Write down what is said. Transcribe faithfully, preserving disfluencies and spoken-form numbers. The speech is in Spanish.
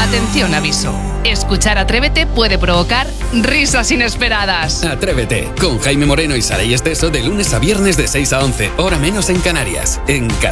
Atención, aviso. Escuchar Atrévete puede provocar risas inesperadas. Atrévete, con Jaime Moreno y Saray Esteso de lunes a viernes de seis a once, hora menos en Canarias, en